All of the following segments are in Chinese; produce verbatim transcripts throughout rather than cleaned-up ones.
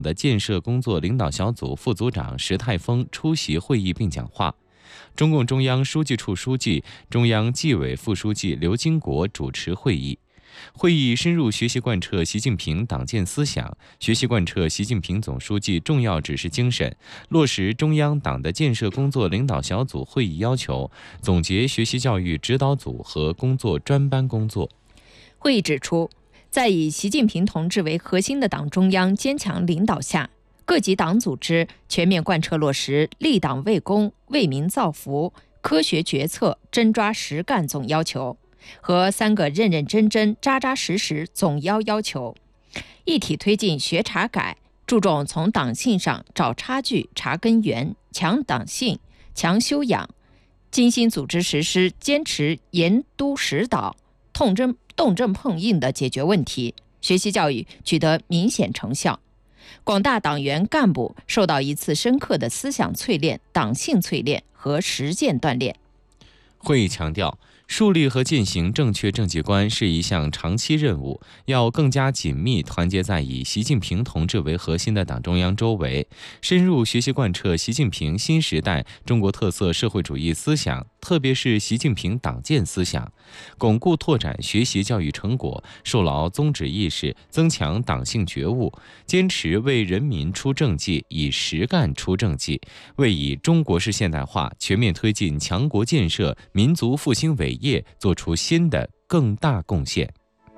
的建设工作领导小组副组长石泰峰出席会议并讲话。中共中央书记处书记、中央纪委副书记刘金国主持会议。会议深入学习贯彻习近平党建思想，学习贯彻习近平总书记重要指示精神，落实中央党的建设工作领导小组会议要求，总结学习教育指导组和工作专班工作。 会议指出，在以习近平同志为核心的党中央坚强领导下，各级党组织全面贯彻落实立党为公、为民造福、科学决策、真抓实干总要求和三个认认真真、扎扎实实总要要求，一体推进学查改，注重从党性上找差距、查根源，强党性、强修养，精心组织实施，坚持严督实导，痛针动正碰硬地解决问题，学习教育取得明显成效。广大党员干部受到一次深刻的思想淬炼、党性淬炼和实践锻炼。 会议强调，树立和践行正确政绩观是一项长期任务，要更加紧密团结在以习近平同志为核心的党中央周围，深入学习贯彻习近平新时代中国特色社会主义思想，特别是习近平党建思想，巩固拓展学习教育成果，树牢宗旨意识，增强党性觉悟，坚持为人民出政绩，以实干出政绩，为以中国式现代化全面推进强国建设、民族复兴伟业做出新的更大贡献。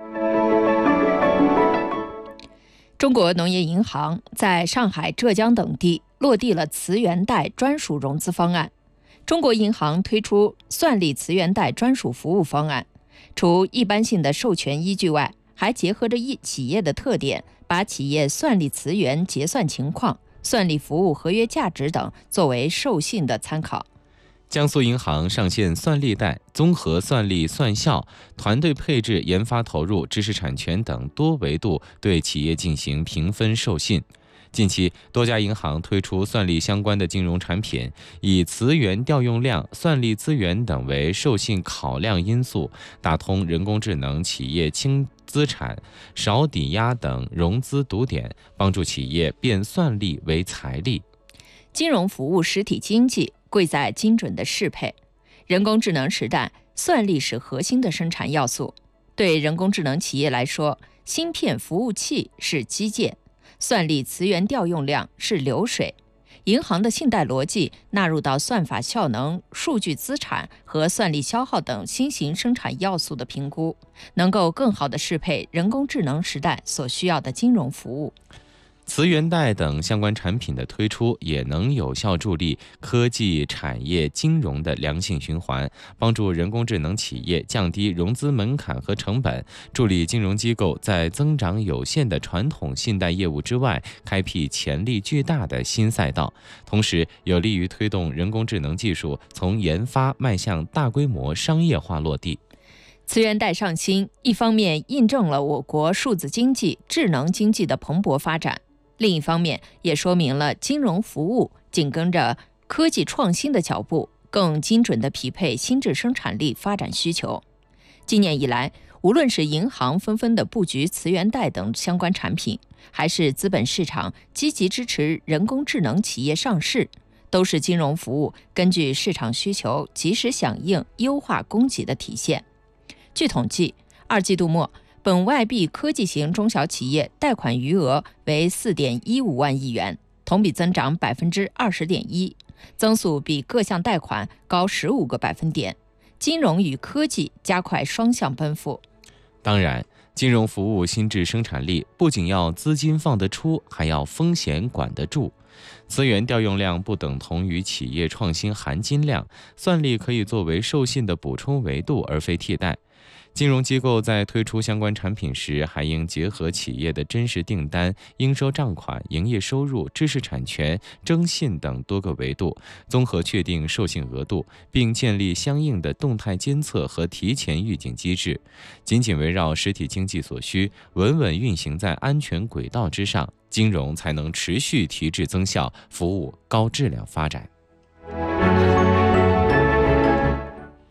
中国农业银行在上海、浙江等地落地了磁源贷专属融资方案。中国银行推出算力磁源贷专属服务方案，除一般性的授权依据外，还结合着一企业的特点，把企业算力磁源结算情况、算力服务合约价值等作为授信的参考。 江苏银行上线算力贷，综合算力算效、团队配置、研发投入、知识产权等多维度对企业进行评分授信。近期，多家银行推出算力相关的金融产品，以磁源调用量、算力资源等为授信考量因素，打通人工智能企业轻资产、少抵押等融资堵点，帮助企业变算力为财力。 金融服务实体经济贵在精准的适配。人工智能时代，算力是核心的生产要素。对人工智能企业来说，芯片服务器是基建，算力磁源调用量是流水。银行的信贷逻辑纳入到算法效能、数据资产和算力消耗等新型生产要素的评估，能够更好地适配人工智能时代所需要的金融服务。 磁源贷等相关产品的推出，也能有效助力科技产业金融的良性循环，帮助人工智能企业降低融资门槛和成本，助力金融机构在增长有限的传统信贷业务之外，开辟潜力巨大的新赛道，同时有利于推动人工智能技术从研发迈向大规模商业化落地。 磁源贷上新，一方面印证了我国数字经济、智能经济的蓬勃发展，另一方面也说明了金融服务紧跟着科技创新的脚步，更精准地匹配新质生产力发展需求。今年以来，无论是银行纷纷的布局磁源贷等相关产品，还是资本市场积极支持人工智能企业上市，都是金融服务根据市场需求及时响应、优化供给的体现。据统计，二季度末，本外币科技型中小企业贷款余额为 四点一五万亿元，同比增长 百分之二十点一， 增速比各项贷款高十五个百分点。金融与科技加快双向奔赴。 当然，金融服务新质生产力不仅要资金放得出，还要风险管得住。资源调用量不等同于企业创新含金量，算力可以作为授信的补充维度，而非替代。金融机构在推出相关产品时，还应结合企业的真实订单、应收账款、营业收入、知识产权、征信等多个维度，综合确定授信额度，并建立相应的动态监测和提前预警机制。紧紧围绕实体经济所需，稳稳运行在安全轨道之上，金融才能持续提质增效，服务高质量发展。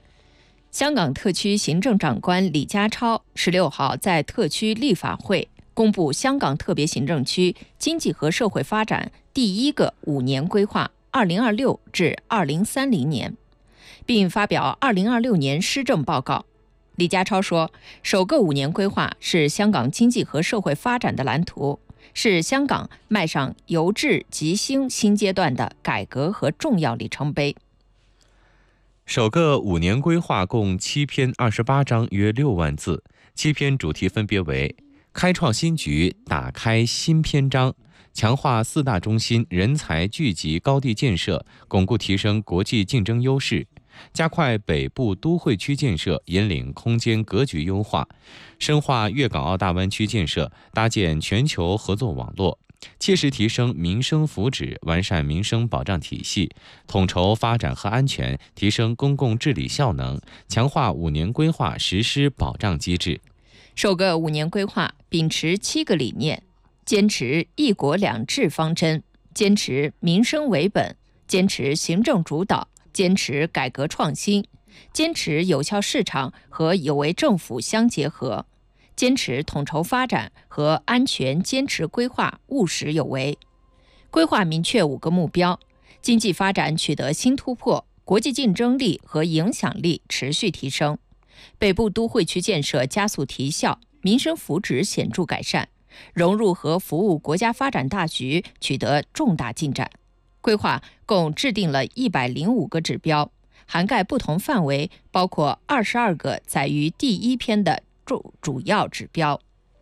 香港特区行政长官李家超十六号在特区立法会公布香港特别行政区经济和社会发展第一个五年规划二零二六至二零三零年，并发表二零二六年施政报告。李家超说，首个五年规划是香港经济和社会发展的蓝图，是香港迈上由治及兴新阶段的改革和重要里程碑。 首个五年规划共七篇二十八章，约六万字，七篇主题分别为：开创新局，打开新篇章，强化四大中心人才聚集高地建设，巩固提升国际竞争优势；加快北部都会区建设，引领空间格局优化；深化粤港澳大湾区建设，搭建全球合作网络；切实提升民生福祉，完善民生保障体系；统筹发展和安全，提升公共治理效能；强化五年规划实施保障机制。 首个五年规划秉持七个理念，坚持一国两制方针，坚持民生为本，坚持行政主导，坚持改革创新，坚持有效市场和有为政府相结合，坚持统筹发展和安全，坚持规划务实有为。规划明确五个目标：经济发展取得新突破，国际竞争力和影响力持续提升；北部都会区建设加速提效，民生福祉显著改善，融入和服务国家发展大局取得重大进展。规划共制定了一百零五个指标，涵盖不同范围，包括二十二个载于第一篇的主主要指标。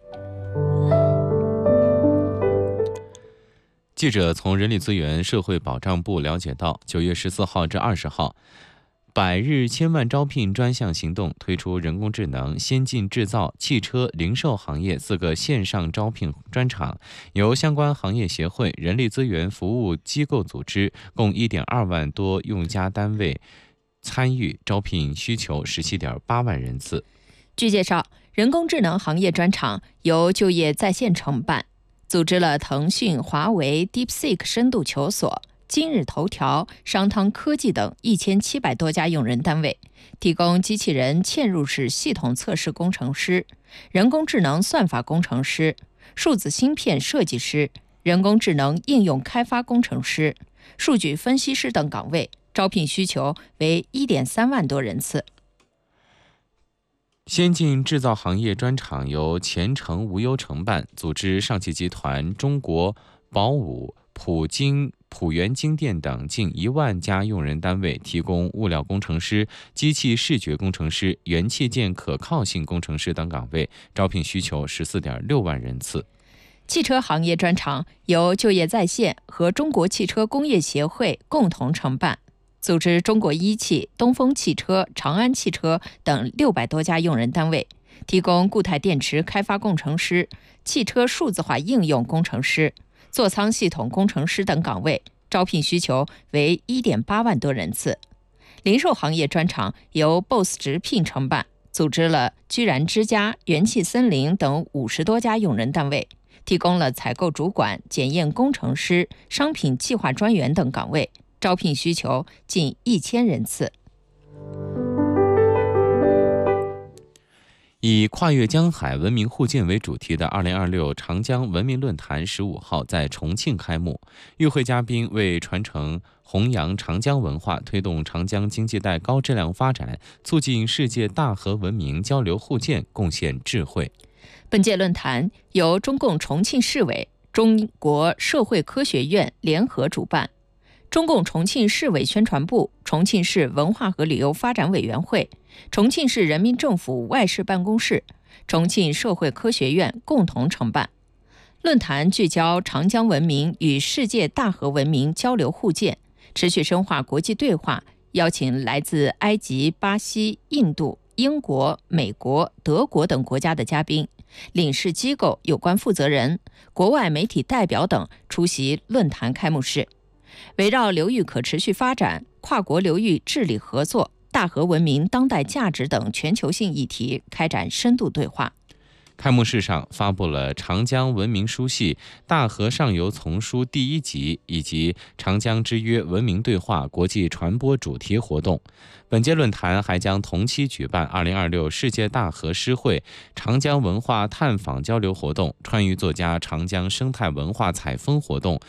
记者从人力资源社会保障部了解到，九月十四号至二十号，百日千万招聘专项行动推出人工智能、先进制造、汽车、零售行业四个线上招聘专场，由相关行业协会、人力资源服务机构组织，共 一点二万多用家单位参与，招聘需求 十七点八万人次。 据介绍，人工智能行业专场由就业在线承办，组织了腾讯、华为、DeepSeek 深度求索、今日头条、商汤科技等一千七百多家用人单位，提供机器人嵌入式系统测试工程师、人工智能算法工程师、数字芯片设计师、人工智能应用开发工程师、数据分析师等岗位，招聘需求为 一点三万多人次。 先进制造行业专场由前程无忧承办，组织上汽集团、中国宝武、普京、普元精电等近一万家用人单位，提供物料工程师、机器视觉工程师、元器件可靠性工程师等岗位，招聘需求 十四点六万人次。 汽车行业专场由就业在线和中国汽车工业协会共同承办，组织中国一汽、东风汽车、长安汽车等六百多家用人单位，提供固态电池开发工程师、汽车数字化应用工程师、座舱系统工程师等岗位，招聘需求为 一点八万多人次。零售行业专场由 B O S S 直聘承办，组织了居然之家、元气森林等五十多家用人单位，提供了采购主管、检验工程师、商品计划专员等岗位，招聘需求近一千人次。 以跨越江海、文明互鉴为主题的二零二六长江文明论坛十五号在重庆开幕，与会嘉宾为传承、弘扬长江文化，推动长江经济带高质量发展，促进世界大河文明交流互鉴，贡献智慧。 本届论坛由中共重庆市委、中国社会科学院联合主办，中共重庆市委宣传部、重庆市文化和旅游发展委员会、重庆市人民政府外事办公室、重庆社会科学院共同承办。论坛聚焦长江文明与世界大河文明交流互鉴，持续深化国际对话，邀请来自埃及、巴西、印度、英国、美国、德国等国家的嘉宾、领事机构有关负责人、国外媒体代表等出席论坛开幕式，围绕流域可持续发展、跨国流域治理合作、大河文明当代价值等全球性议题开展深度对话。 开幕式上发布了《长江文明书系大河上游丛书》第一集以及《长江之约文明对话国际传播主题活动。本届论坛还将同期举办二零二六世界大河诗会长江文化探访交流活动、川渝作家长江生态文化采风活动